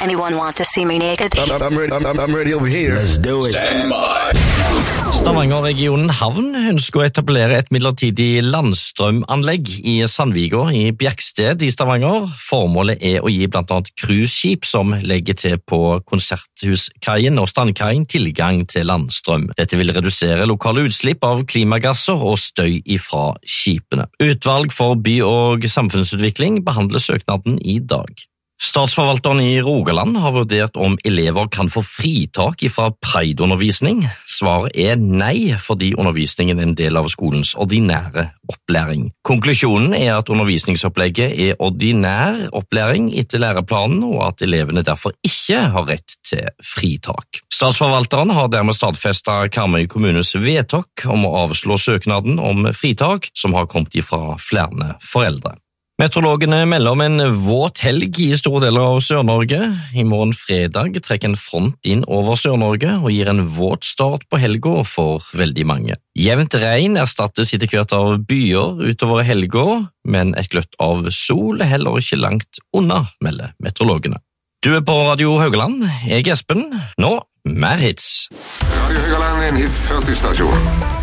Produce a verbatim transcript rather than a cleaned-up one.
Anyone want to see me naked? I'm, I'm, ready, I'm, I'm ready over here. Let's do it. Stand by. Stavanger-regionen Havn ønsker å etablere et midlertidig landstrømanlegg i Sandviga i Bjerksted i Stavanger. Formålet er å gi blant annet cruiseskip som legger til på konserthuskaien og standkaien tilgang til landstrøm. Dette vil redusere lokale utslipp av klimagasser og støy ifra skipene. Utvalg for by- og samfunnsutvikling behandler søknaden i dag. Statsforvalteren i Rogaland har vurdert om elever kan få fritak fra Pride-undervisning. Svaret er nei, fordi undervisningen er en del av skolens ordinære opplæring. Konklusjonen er at undervisningsopplegget er ordinær opplæring etter læreplanen, og at elevene derfor ikke har rett til fritak. Statsforvalteren har dermed stadfestet Karmøy kommunes vedtak om å avslå søknaden om fritak, som har kommet fra flere foreldre. Meteorologene melder om en våt helg i store deler av Sør-Norge. I morgen fredag trekker en front inn over Sør-Norge og gir en våt start på helga for veldig mange. Jevnt regn erstattes etter hvert av byer utover helga, men et gløtt av sol er heller ikke langt unna, melder meteorologene. Du er på Radio Haugaland, jeg er Espen. Nå, mer hits. Radio Haugaland er en hit førti stasjon.